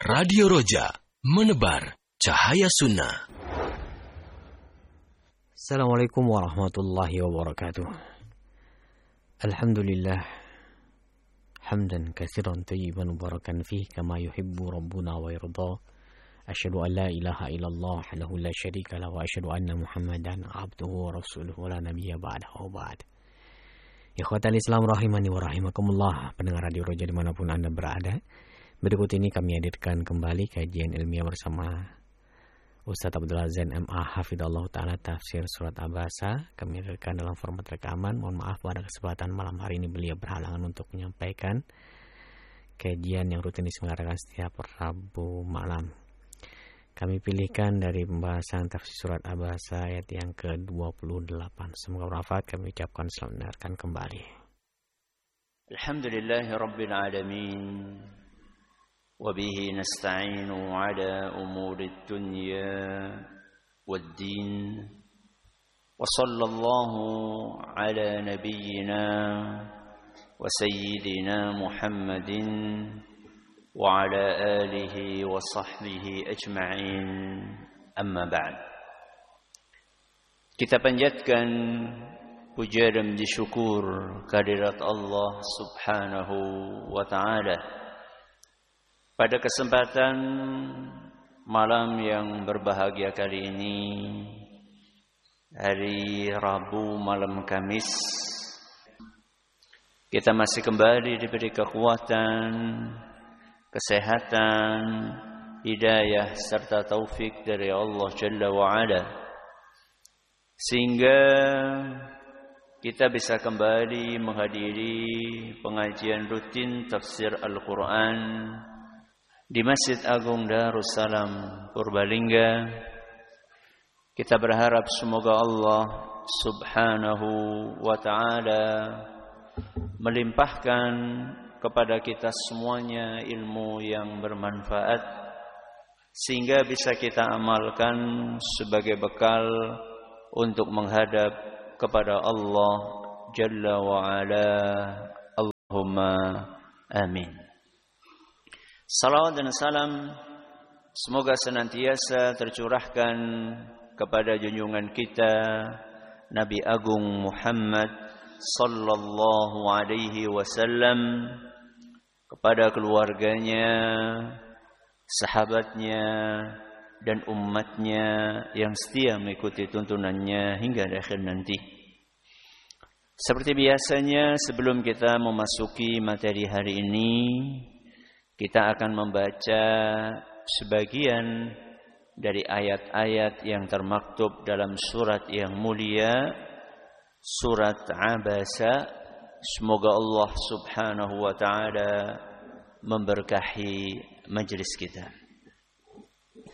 Radio Roja, menebar cahaya sunnah. Assalamualaikum warahmatullahi wabarakatuh. Alhamdulillah, hamdan katsiran tayyiban mubarakan fihi kama yuhibbu rabbuna wa yarda. Asyhadu an la ilaha illallah wahdahu la syarika lahu wa asyhadu anna Muhammadan abduhu wa rasuluhu la nabiyya ba'dahu wa ba'd. Ikhwatal Islam rahimani wa rahimakumullah, pendengar Radio Roja dimanapun Anda berada. Berikut ini kami hadirkan kembali kajian ilmiah bersama Ustadz Abdul Zain M.A. Hafidhullah Ta'ala Tafsir Surat Abasa. Kami hadirkan dalam format rekaman. Mohon maaf pada kesempatan malam hari ini beliau berhalangan untuk menyampaikan kajian yang rutin diselenggarakan setiap Rabu malam. Kami pilihkan dari pembahasan Tafsir Surat Abasa ayat yang ke-28. Semoga bermanfaat. Kami ucapkan selamat mendengarkan kembali. Alhamdulillahi Rabbil Alamin. وبه نستعين على أمور الدنيا والدين وصلى الله على نبينا وسيدنا محمد وعلى آله وصحبه أجمعين أما بعد. Kita panjatkan puja dan syukur kehadirat Allah Subhanahu wa Ta'ala pada kesempatan malam yang berbahagia kali ini, hari Rabu malam Kamis, kita masih kembali diberi kekuatan, kesehatan, hidayah serta taufik dari Allah Jalla wa'ala, sehingga kita bisa kembali menghadiri pengajian rutin tafsir Al-Quran di Masjid Agung Darussalam Purbalingga. Kita berharap semoga Allah Subhanahu wa Ta'ala melimpahkan kepada kita semuanya ilmu yang bermanfaat, sehingga bisa kita amalkan sebagai bekal untuk menghadap kepada Allah Jalla wa'ala. Allahumma amin. Salawat dan salam semoga senantiasa tercurahkan kepada junjungan kita Nabi Agung Muhammad sallallahu alaihi wasallam, kepada keluarganya, sahabatnya, dan umatnya yang setia mengikuti tuntunannya hingga akhir nanti. Seperti biasanya, sebelum kita memasuki materi hari ini, kita akan membaca sebagian dari ayat-ayat yang termaktub dalam surat yang mulia, surat Abasa. Semoga Allah Subhanahu wa Ta'ala memberkahi majelis kita.